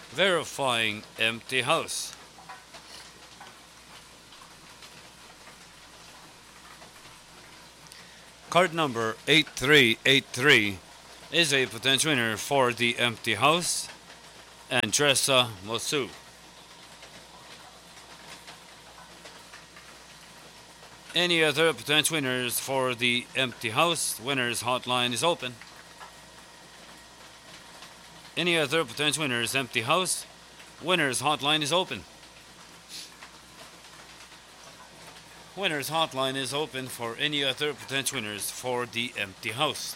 Verifying empty house. Card number 8383 is a potential winner for the empty house, Andressa Mosu. Any other potential winners for the empty house? Winners hotline is open. Any other potential winners? Empty house? Winners hotline is open. Winners hotline is open for any other potential winners for the empty house.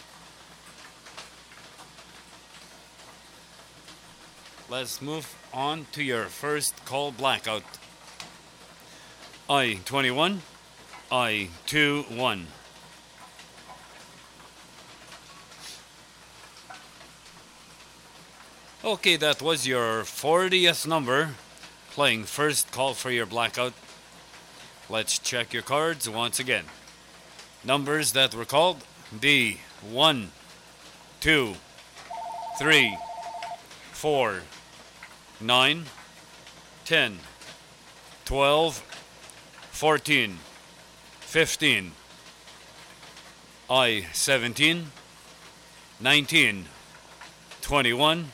Let's move on to your first call blackout. I-21, I-21. Okay, that was your 40th number. Playing first call for your blackout. Let's check your cards once again. Numbers that were called: D, 1, 2, 3, 4, 9, 10, 12, 14, 15, I-17, 19, 21,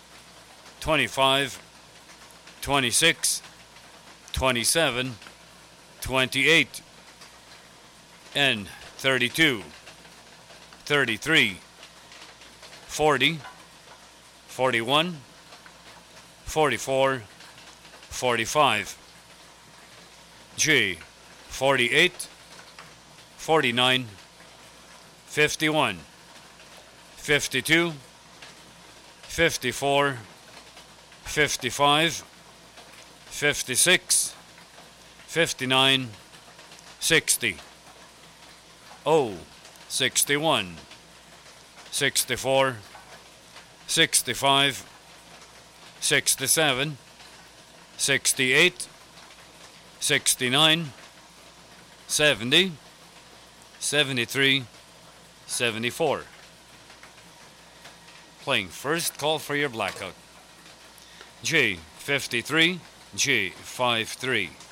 25, 26, 27, 28, and 32, 33, 40, 41, 44, 45, G, 48, 49, 51, 52, 54, 55, 56, 59, 60, O, 61, 64, 65, 67, 68, 69, 70, 73, 74. Playing first call for your blackout. J53, J53.